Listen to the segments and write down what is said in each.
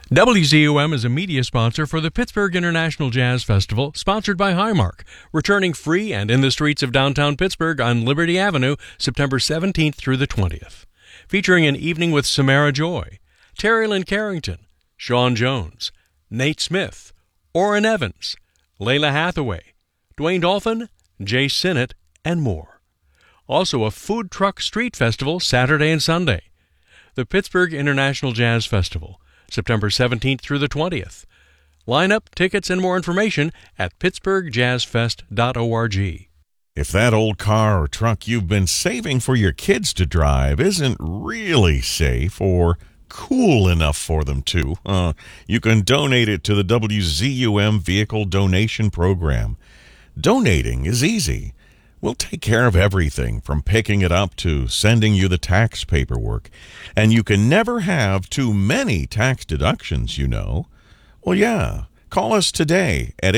WZUM is a media sponsor for the Pittsburgh International Jazz Festival, sponsored by Highmark, returning free and in the streets of downtown Pittsburgh on Liberty Avenue, September 17th through the 20th. Featuring an evening with Samara Joy, Terry Lynn Carrington, Sean Jones, Nate Smith, Orrin Evans, Layla Hathaway, Dwayne Dolphin, Jay Sinnott, and more. Also a food truck street festival Saturday and Sunday. The Pittsburgh International Jazz Festival, September 17th through the 20th. Lineup, tickets, and more information at pittsburghjazzfest.org. If that old car or truck you've been saving for your kids to drive isn't really safe or cool enough for them to, you can donate it to the WZUM Vehicle Donation Program. Donating is easy. We'll take care of everything from picking it up to sending you the tax paperwork. And you can never have too many tax deductions, you know. Well, yeah. Call us today at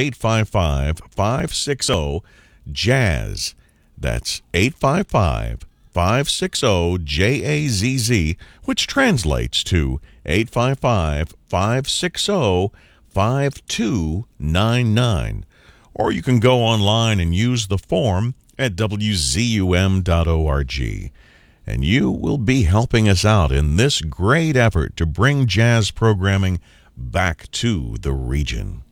855-560-JAZZ. That's 855-560-JAZZ, which translates to 855-560-5299. Or you can go online and use the form at wzum.org. And you will be helping us out in this great effort to bring jazz programming back to the region.